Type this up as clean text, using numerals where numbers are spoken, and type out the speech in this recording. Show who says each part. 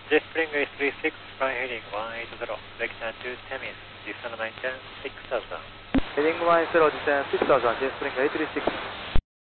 Speaker 1: J Spring 836, fly heading 180, vector to Temis, descend maintain 6000.
Speaker 2: Heading 180, descend 6000, J Spring 836.